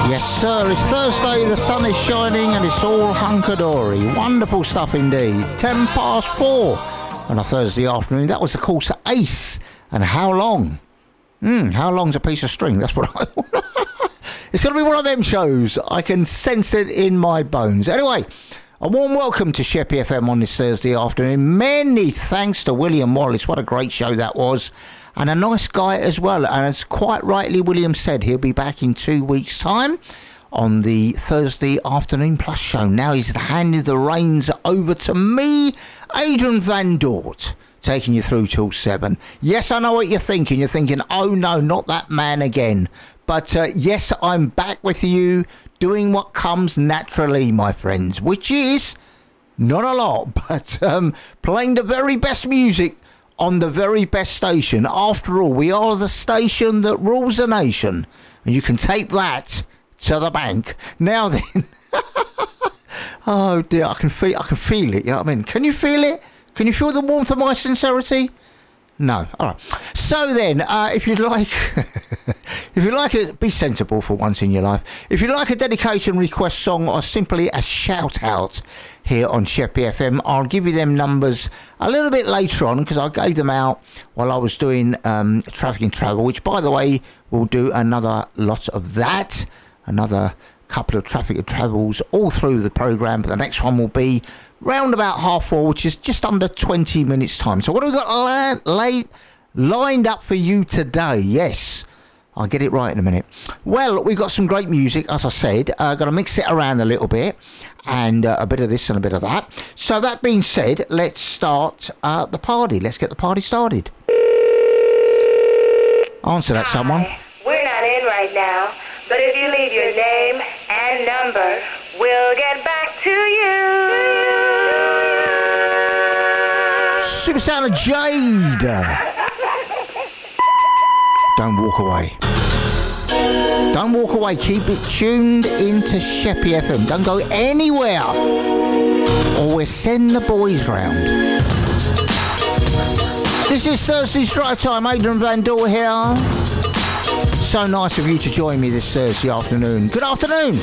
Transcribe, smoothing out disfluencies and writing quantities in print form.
Yes, sir. It's Thursday, the sun is shining, and it's all hunky-dory. Wonderful stuff indeed. 4:10 on a Thursday afternoon. That was, of course, Ace. And How Long? How long's a piece of string? That's what I want. It's going to be one of them shows. I can sense it in my bones. Anyway, a warm welcome to Sheppey FM on this Thursday afternoon. Many thanks to William Wallace. What a great show that was. And a nice guy as well. And as quite rightly William said, he'll be back in 2 weeks' time on the Thursday Afternoon Plus show. Now he's handed the reins over to me, Adrian Van Dort, taking you through till 7. Yes, I know what you're thinking. You're thinking, oh no, not that man again. But yes, I'm back with you, doing what comes naturally, my friends, which is not a lot, but playing the very best music on the very best station. After all, we are the station that rules the nation, and you can take that to the bank. Now then, oh dear, I can feel it. You know what I mean? Can you feel it? Can you feel the warmth of my sincerity? No. All right. So then, if you'd like, it, be sensible for once in your life. If you'd like a dedication, request song, or simply a shout out here on Sheppey FM, I'll give you them numbers a little bit later on, because I gave them out while I was doing Traffic and Travel, which, by the way, we'll do another lot of that, another couple of Traffic and Travels all through the programme, but the next one will be round about 4:30, which is just under 20 minutes time. So what have we got lined up for you today? Yes, I'll get it right in a minute. Well, we've got some great music, as I said. Got to mix it around a little bit, and a bit of this and a bit of that. So that being said, let's start the party. Let's get the party started. Answer that, someone. We're not in right now, but if you leave your name and number, we'll get back to you. Super Sound of Jade. Don't walk away. Don't walk away. Keep it tuned into Sheppey FM. Don't go anywhere, or we'll send the boys round. This is Thursday's Drive Time. Adrian Van Dort here. So nice of you to join me this Thursday afternoon. Good afternoon.